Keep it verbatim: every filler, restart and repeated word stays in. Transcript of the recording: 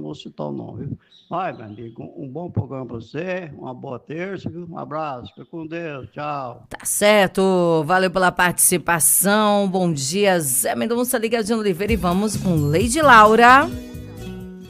vou citar o nome, viu? Vai, meu amigo, um um bom programa para você, uma boa terça, viu? Um abraço, fica com Deus, tchau. Tá certo, valeu pela participação. Bom dia, Zé Mendonça, ligadinho Oliveira, e vamos com Lady Laura.